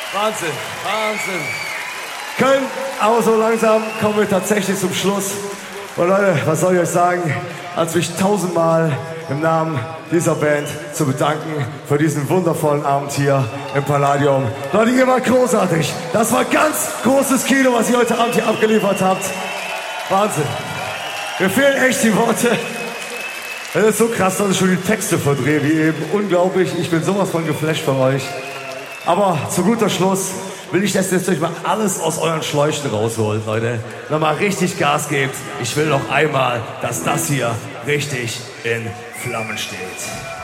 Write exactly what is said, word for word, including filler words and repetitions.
Wahnsinn, Wahnsinn. Köln, aber so langsam kommen wir tatsächlich zum Schluss. Und Leute, was soll ich euch sagen, als mich tausendmal im Namen dieser Band zu bedanken für diesen wundervollen Abend hier im Palladium. Leute, ihr wart großartig. Das war ganz großes Kino, was ihr heute Abend hier abgeliefert habt. Wahnsinn. Mir fehlen echt die Worte. Es ist so krass, dass ich schon die Texte verdrehe wie eben. Unglaublich, ich bin sowas von geflasht von euch. Aber zu guter Schluss will ich, dass ihr jetzt euch mal alles aus euren Schläuchen rausholt, Leute. Nochmal richtig Gas gebt. Ich will noch einmal, dass das hier richtig in Flammen steht.